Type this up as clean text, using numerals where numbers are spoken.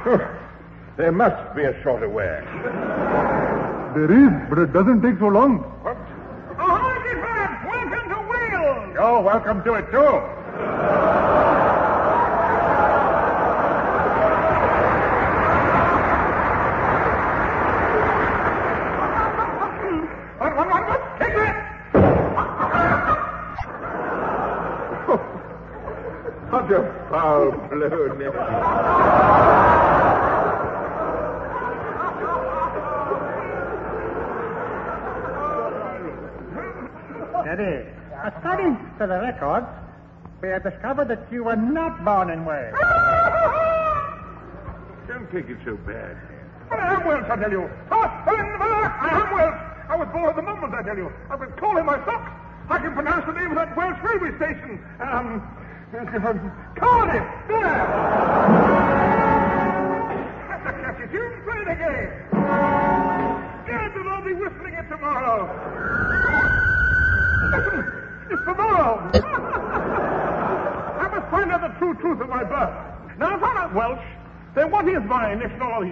There must be a shorter way. There is, but it doesn't take so long. What? Ahoy, Gifford! Welcome to Wales! You're welcome to it, too. What? Take that! What a foul blow, Ned. Steady. According to the records, we have discovered that you were not born in Wales. Don't take it so bad. But I am Welsh, I tell you. I am Welsh. I was born at the moment, I tell you. I've been calling my socks. I can pronounce the name of that Welsh railway station. Cardiff. There. That's a catchy tune. Play it again. Yes, and I'll be whistling it tomorrow. Listen, it's tomorrow. I must find out the true truth of my birth. Now, if I'm not Welsh, then what is my nationality?